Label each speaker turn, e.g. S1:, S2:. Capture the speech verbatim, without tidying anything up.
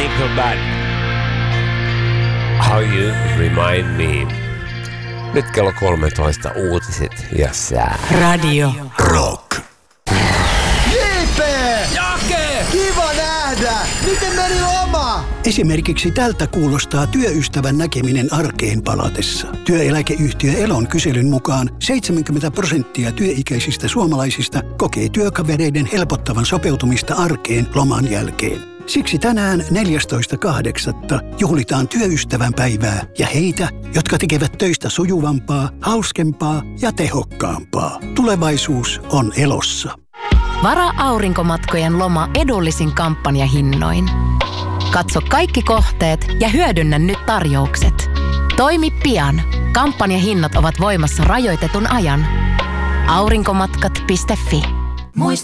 S1: Nickelback. How You Remind Me. Nyt kello kolmetoista uutiset ja sää.
S2: Radio
S3: Rock.
S4: J P!
S5: Jake!
S4: Kiva nähdä! Miten meni loma?
S3: Esimerkiksi tältä kuulostaa työystävän näkeminen arkeen palatessa. Työeläkeyhtiö Elon kyselyn mukaan seitsemänkymmentä prosenttia työikäisistä suomalaisista kokee työkavereiden helpottavan sopeutumista arkeen loman jälkeen. Siksi tänään neljästoista kahdeksatta juhlitaan työystävän päivää ja heitä, jotka tekevät töistä sujuvampaa, hauskempaa ja tehokkaampaa. Tulevaisuus on Elossa.
S2: Vara aurinkomatkojen loma edullisin kampanjahinnoin. Katso kaikki kohteet ja hyödynnä nyt tarjoukset. Toimi pian. Kampanjahinnat ovat voimassa rajoitetun ajan. aurinkomatkat piste fi